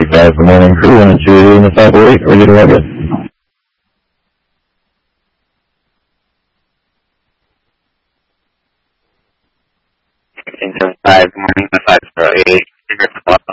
5 good morning crew, and to in the 508, ready to have it. 1575, good morning, the 508.